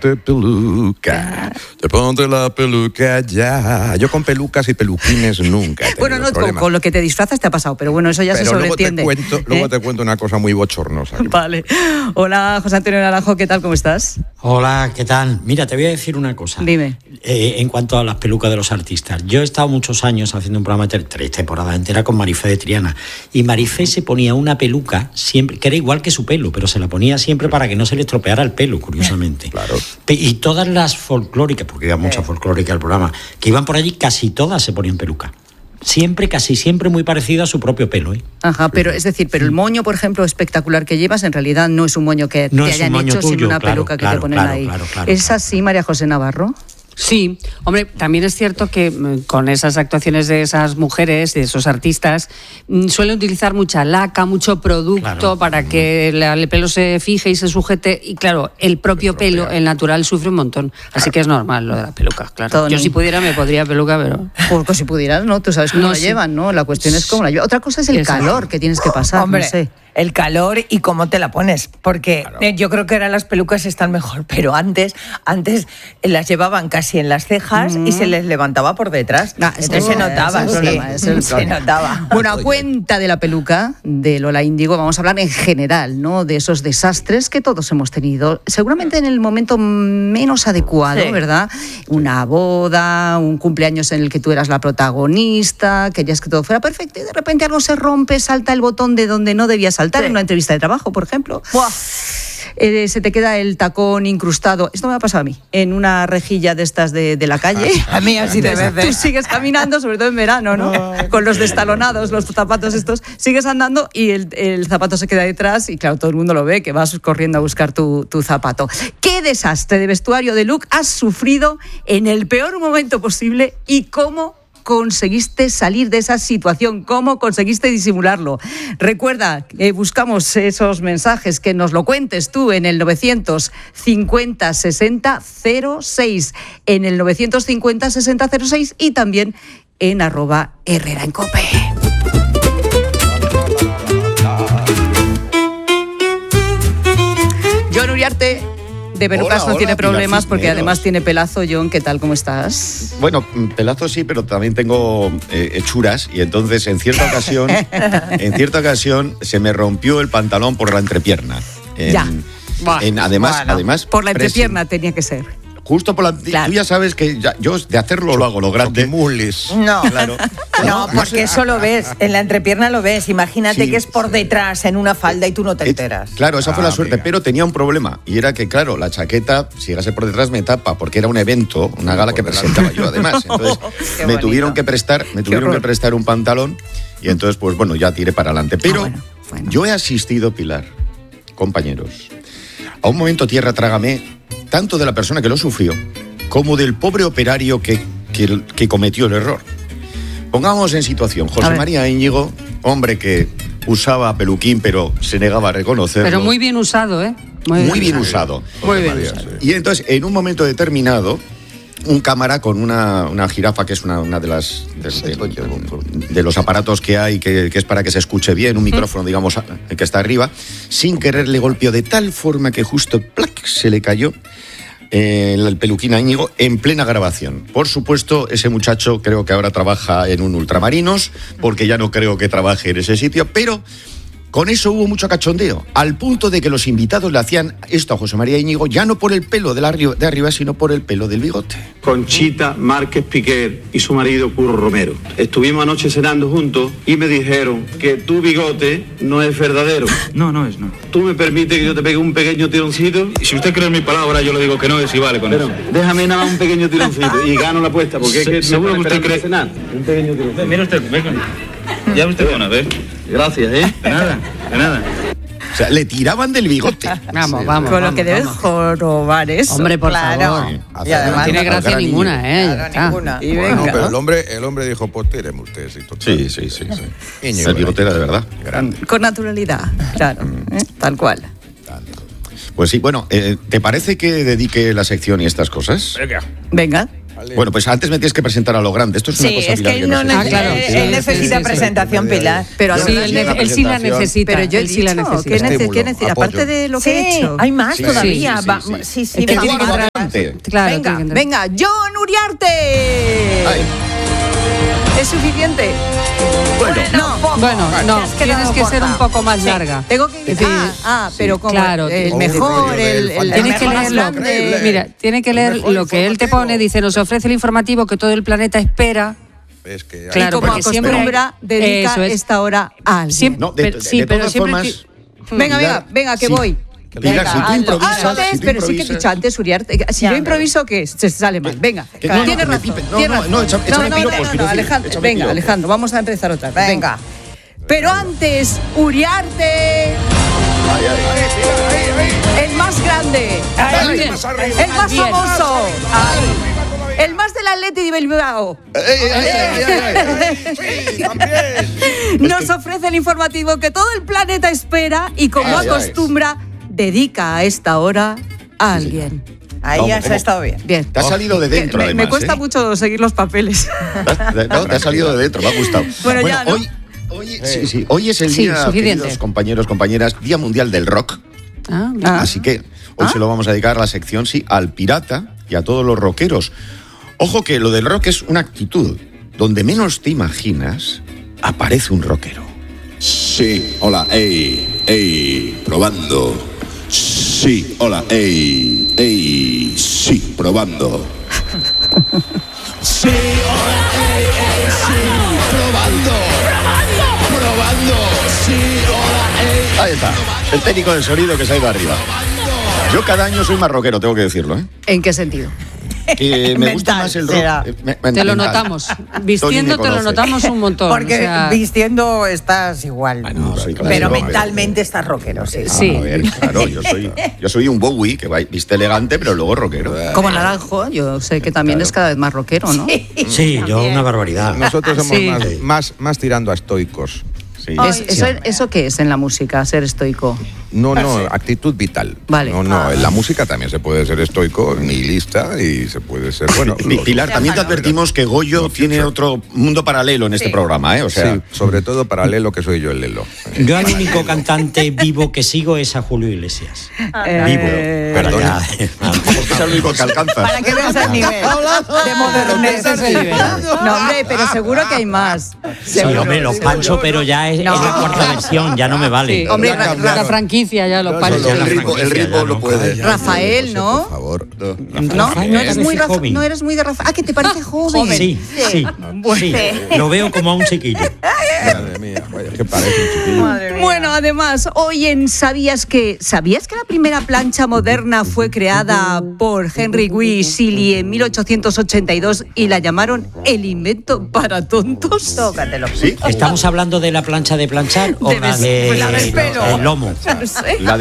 Ponte peluca, te ponte la peluca ya. Yo con pelucas y peluquines nunca he bueno, no, con lo que te disfrazas te ha pasado, pero bueno, eso ya se sobreentiende. Luego te cuento una cosa muy bochornosa. Vale. Hola, José Antonio Naranjo, ¿qué tal? ¿Cómo estás? Hola, ¿qué tal? Mira, te voy a decir una cosa. Dime. En cuanto a las pelucas de los artistas. Yo he estado muchos años haciendo un programa de 3 temporadas enteras con Marifé de Triana. Y Marifé se ponía una peluca siempre, que era igual que su pelo, pero se la ponía siempre para que no se le estropeara el pelo, curiosamente. Claro. Y todas las folclóricas, porque iba mucha folclórica al programa, que iban por allí, casi todas se ponían peluca. Siempre, casi siempre muy parecido a su propio pelo, ¿eh? Ajá, pero es decir, pero el moño, por ejemplo, espectacular que llevas, en realidad no es un moño que te hayan hecho, tuyo, sino una peluca que te ponen ahí. Claro, ¿es así, María José Navarro? Sí, hombre, también es cierto que con esas actuaciones de esas mujeres, de esos artistas, suelen utilizar mucha laca, mucho producto para que el pelo se fije y se sujete. Y claro, el propio pelo, el natural, sufre un montón. Así que es normal lo de la peluca, claro. Todo yo si pudiera me podría peluca, pero... Pues si pudieras, ¿no? Tú sabes cómo la llevan, ¿no? La cuestión es cómo la llevan. Otra cosa es el calor que tienes que pasar, hombre, no sé. El calor y cómo te la pones, porque yo creo que ahora las pelucas están mejor, pero antes las llevaban casi en las cejas y se les levantaba por detrás. Entonces se notaba, se notaba. Bueno, a cuenta de la peluca de Lola Índigo, vamos a hablar en general, ¿no? De esos desastres que todos hemos tenido, seguramente en el momento menos adecuado, ¿verdad? Una boda, un cumpleaños en el que tú eras la protagonista, querías que todo fuera perfecto y de repente algo se rompe, salta el botón de donde no debía saltar, en una entrevista de trabajo, por ejemplo. Se te queda el tacón incrustado, esto me ha pasado a mí, en una rejilla de estas de la calle. A mí así de veces. Tú sigues caminando, sobre todo en verano, ¿no? Con los destalonados, los zapatos estos, sigues andando y el zapato se queda detrás y claro, todo el mundo lo ve, que vas corriendo a buscar tu zapato. ¿Qué desastre de vestuario, de look has sufrido en el peor momento posible y cómo conseguiste salir de esa situación? ¿Cómo conseguiste disimularlo? Recuerda, buscamos esos mensajes, que nos lo cuentes tú en el 950 60 06, en el 950 60 06 y también en @HerreraEnCope. Jon Uriarte de pelucas no tiene problemas porque además tiene pelazo. Jon, ¿qué tal? ¿Cómo estás? Bueno, pelazo sí, pero también tengo hechuras y entonces en cierta ocasión se me rompió el pantalón por la entrepierna. Además por la entrepierna tenía que ser. Justo por la... Claro. Tú ya sabes que yo de hacerlo lo hago, lo grande. No, claro. No, porque eso lo ves, en la entrepierna lo ves. Imagínate que es por detrás, en una falda y tú no te enteras. Claro, esa fue la suerte, pero tenía un problema. Y era que, claro, la chaqueta, si llegase por detrás, me tapa, porque era un evento, una gala que presentaba yo, además. Entonces, me tuvieron que prestar un pantalón y entonces, pues bueno, ya tiré para adelante. Pero yo he asistido, Pilar, compañeros, a un momento tierra trágame, tanto de la persona que lo sufrió como del pobre operario que cometió el error. Pongamos en situación, José María Íñigo, hombre que usaba peluquín pero se negaba a reconocerlo. Pero muy bien usado, ¿eh? Muy bien usado. Muy bien usado. Y entonces, en un momento determinado, un cámara con una jirafa, que es una de las de los aparatos que hay, que es para que se escuche bien, un micrófono, digamos, que está arriba, sin querer le golpeó de tal forma que justo ¡plac!, se le cayó el peluquín a Íñigo en plena grabación. Por supuesto, ese muchacho creo que ahora trabaja en un Ultramarinos, porque ya no creo que trabaje en ese sitio, pero con eso hubo mucho cachondeo, al punto de que los invitados le hacían esto a José María Íñigo, ya no por el pelo de arriba, sino por el pelo del bigote. Conchita Márquez Piquer y su marido Curro Romero. Estuvimos anoche cenando juntos y me dijeron que tu bigote no es verdadero. No. ¿Tú me permites que yo te pegue un pequeño tironcito? Y si usted cree en mi palabra, yo le digo que no, es y vale con eso. Déjame nada más un pequeño tironcito y gano la apuesta, porque es que seguro que usted cree. Cenar. Un pequeño tironcito. Mira usted, venga. Ya usted una vez. Gracias, ¿eh? De nada. O sea, le tiraban del bigote. Vamos. Con lo que debes jorobar eso. Hombre, por favor. Y además no tiene gracia ninguna, ninguna. Y venga. No, pero el hombre dijo, pues tíreme usted. Sí. El bigote era de verdad. Grande. Con naturalidad, claro. Tal cual. Pues sí, bueno, ¿te parece que dedique la sección y estas cosas? Venga. Bueno, pues antes me tienes que presentar a lo grande. Esto es una cosa, es Pilar, que él no no sé. claro. él necesita presentación, Pilar. Pero Sí, él sí la necesita. Pero yo he él sí la dicho, necesita. ¿qué necesita? Aparte de lo que he hecho. Hay más todavía. Sí. Sí, que venga, tiene que entrar- Adelante. Claro, Venga, tiene que entrar. Venga, Jon Uriarte. Ay, ¿Es suficiente? Bueno, no, es que tienes no que ser importa. un poco más larga. Tengo que Es decir, pero como claro, el o un mejor, rollo del el fantasma. Tienes que mejor leer más lo grande. mira, tiene que leer mejor lo que él te informativo. pone, dice, nos ofrece el informativo que todo el planeta espera. Es que Claro, y como porque siempre acostumbra, dedica eso es. esta hora a alguien. Siempre, no, pero, sí, de pero todas siempre formas, Venga, que sí. voy. Pilar, si tú improvisas, ¿ves? si tú Pero sí que he improvisas- dicho antes, Uriarte. Si yo improviso, ¿qué es? Se sale mal. Venga, Que no, tienes que me razón. pipe. Tienes razón. échame piropos, quiero decir, Alejandro, échame venga, piropos. Alejandro, vamos a empezar otra vez. Venga. Pero antes, Uriarte, el más grande, el más Bien. famoso, el más del Atleti de Bilbao. Nos ofrece el informativo que todo el planeta espera y como Ay, ay. acostumbra, dedica a esta hora a alguien. Ahí ya se ¿Cómo? ha estado bien. Bien. Te ha salido de dentro, me además. cuesta mucho seguir los papeles. No, te ha salido de dentro, me ha gustado. Bueno, ya, ¿no? Hoy es el Sí, día, suficiente. queridos compañeros, compañeras, Día Mundial del Rock. Ah, Así que hoy se lo vamos a dedicar a la sección, sí, al pirata y a todos los rockeros. Ojo que lo del rock es una actitud. Donde menos te imaginas, aparece un rockero. Sí, hola, ey, probando. Sí, hola, ey, sí, probando. Sí, hola, sí, probando. Probando, sí, hola, Ahí está, el técnico del sonido que se ha ido arriba. Yo cada año soy más rockero, tengo que decirlo, ¿eh? ¿En qué sentido? Que me gusta Mental, más el rock. será. te lo mental. notamos. Tony Vistiendo me te lo conoce. notamos un montón. Porque o sea, vistiendo estás igual. No, soy pero clásico, mentalmente estás rockero, sí. Sí. A ver, claro, yo soy un Bowie que viste elegante, pero luego rockero. Como Naranjo, yo sé que también es cada vez más rockero, ¿no? Sí, yo una barbaridad. nosotros somos Sí. más tirando a estoicos. Sí. ¿Eso qué es en la música, ser estoico? No, actitud vital. Vale. No, en la música también se puede ser estoico, nihilista y se puede ser, bueno. Pilar, también te advertimos que Goyo tiene otro mundo paralelo en este programa, ¿eh? O sea, Sí, sobre todo paralelo que soy yo el Lelo. Yo al único cantante vivo que sigo es a Julio Iglesias. Vivo. Perdona. porque es el único que alcanza. Para que veas el nivel de modernez. ese es el nivel. No, hombre, pero seguro que hay más. Sí, Seguro, hombre, los seguro. Pancho, pero ya es la cuarta versión, ya no me vale. Sí. Hombre, la franquicia ya lo Solo parece. el ritmo lo puede. Rafael, ¿no? Por favor. No, Rafael no eres muy parece joven. no eres muy de Rafael. Ah, que te parece joven. Sí, sí. Lo veo como a un chiquillo. Madre mía, vaya, que parece un chiquillo. Madre mía. Bueno, además, hoy en ¿Sabías que la primera plancha moderna fue creada por Henry Wee Seeley en 1882 y la llamaron el invento para tontos? Tócatelo. ¿Sí? ¿Estamos hablando de la plancha de planchar o De la pues la del de pelo. el lomo? No sé. La